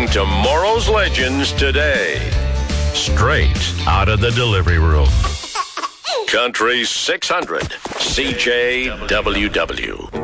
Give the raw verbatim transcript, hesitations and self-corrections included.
Meeting tomorrow's legends today. Straight out of the delivery room. Country six hundred, C J W W.